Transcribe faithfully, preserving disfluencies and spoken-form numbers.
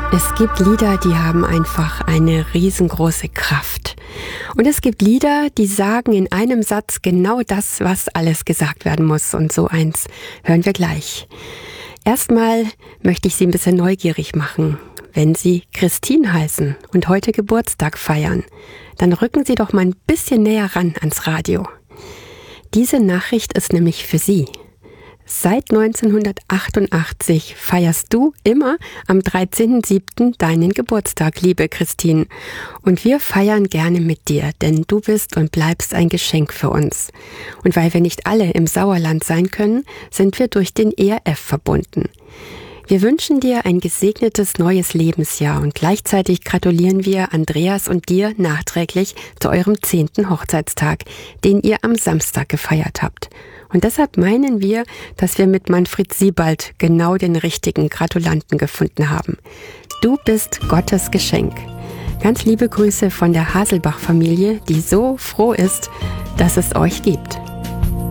Es gibt Lieder, die haben einfach eine riesengroße Kraft. Und es gibt Lieder, die sagen in einem Satz genau das, was alles gesagt werden muss. Und so eins hören wir gleich. Erstmal möchte ich Sie ein bisschen neugierig machen. Wenn Sie Christine heißen und heute Geburtstag feiern, dann rücken Sie doch mal ein bisschen näher ran ans Radio. Diese Nachricht ist nämlich für Sie. Seit neunzehnhundertachtundachtzig feierst du immer am dreizehnten siebten deinen Geburtstag, liebe Christine. Und wir feiern gerne mit dir, denn du bist und bleibst ein Geschenk für uns. Und weil wir nicht alle im Sauerland sein können, sind wir durch den E R F verbunden. Wir wünschen dir ein gesegnetes neues Lebensjahr und gleichzeitig gratulieren wir Andreas und dir nachträglich zu eurem zehnten Hochzeitstag, den ihr am Samstag gefeiert habt. Und deshalb meinen wir, dass wir mit Manfred Siebald genau den richtigen Gratulanten gefunden haben. Du bist Gottes Geschenk. Ganz liebe Grüße von der Haselbach-Familie, die so froh ist, dass es euch gibt.